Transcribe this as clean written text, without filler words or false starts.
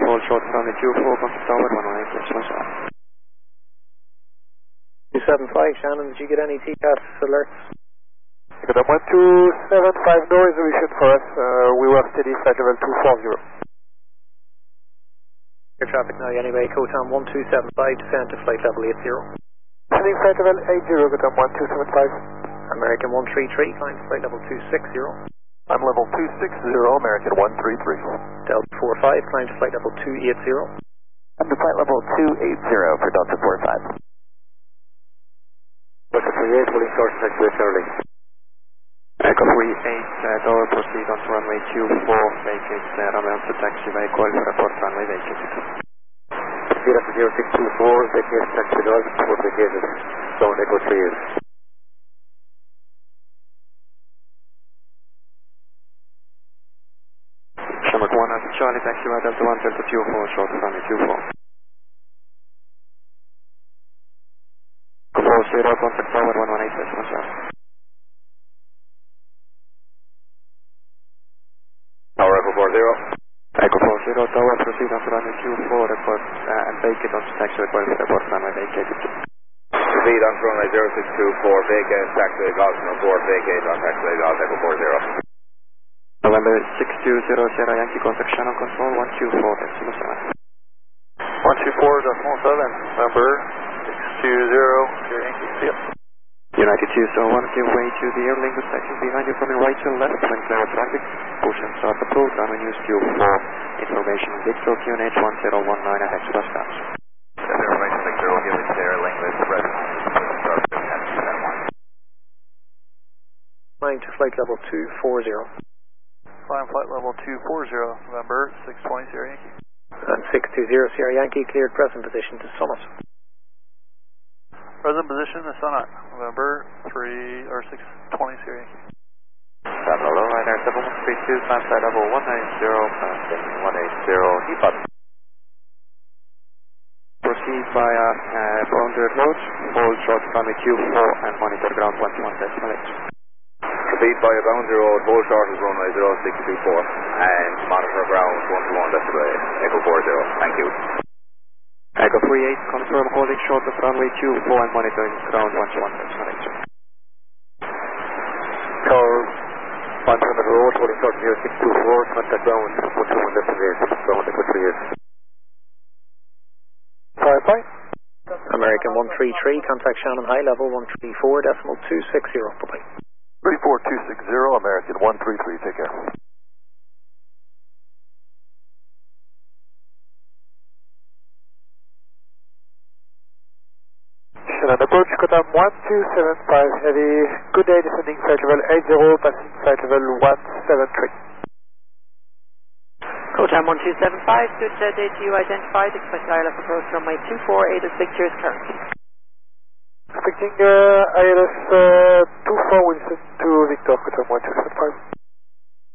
hold short runway 24, contact tower 118, 275, Shannon, did you get any TCAS alerts? Got 1275, no resolution for us. We were steady flight level 240. Air traffic now anyway, Cotam 1275, descend to flight level 80. Sending flight level 80, got 1275. American 133, climb to flight level 260. I'm level 260, American 133. Delta 45, climb to flight level 280. I'm to flight level 280 for Delta 45. Delta 38, holding short and taxiway Charlie. Echo 38, tower proceed on runway 24, vacate runway on to taxiway, call for report runway vacated. Proceed up to 0624, vacate taxiway north, report vacated. Zone Echo 38. Shamrock 1 at Charlie, taxiway Delta 1, Delta 24, short runway 24. Echo 40, contact tower 118, Tower Echo 40. Echo 40, tower proceed on to runway 24, report and vacate on to taxiway, call for report runway vacated. Proceed on to runway 0624, vacate taxiway golf report, vacate on taxiway golf Echo 40. November 620 Sierra Yankee, contact channel control 124.7. 124.7, number 620 Sierra Yankee, see ya. United 201, give way to the airlink with section behind you coming right to left when clear of traffic. Push and start approach, runway news Q4. Information Victor QNH 1019 ahead to bus stops. Information Victor will give it to the airlink with red. Climb to flight level 240. Climb flight level 240, November 620 Sierra Yankee. And 620 Sierra Yankee, cleared present position to Summit. Present position to Summit, November 620 Sierra Yankee. Hello, right there, 7132, climb flight level 190, passing 180, heat button. Proceed via boundary approach, hold short runway Q4 and monitor ground 11.8. Proceed via boundary road, hold short is runway 0624 and monitor ground 121.8, Echo 40, thank you. Echo 38, confirm holding short of runway 24 and monitoring ground 121.8. Tower, monitor road, holding short 0624, contact ground 121.8, ground Echo 38. Bye. American 133, contact Shannon High level 134.260. Bye-bye. 34260, American 133, take care. Shannon approach, Cotam 1275, heavy, good day, descending flight level 80, passing flight level 173. Cotam 1275, good day to you identified, expect ILS approach runway 24, 8 is Victor's current. Expecting ILS 24 Wilson to Victor, Cotam 1275.